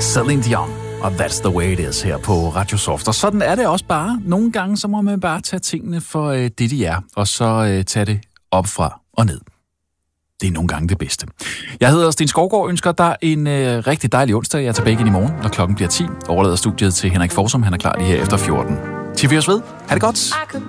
Celine Dion, og That's the way it is her på Radio Soft. Og sådan er det også bare. Nogle gange så må man bare tage tingene for det, de er, og så tage det op fra og ned. Det er nogle gange det bedste. Jeg hedder Sten Skovgaard, ønsker dig en rigtig dejlig onsdag. Jeg er tilbage igen i morgen, når klokken bliver 10. Overlader studiet til Henrik Forsum. Han er klar lige her efter 14. Til vi os ved. Ha' det godt.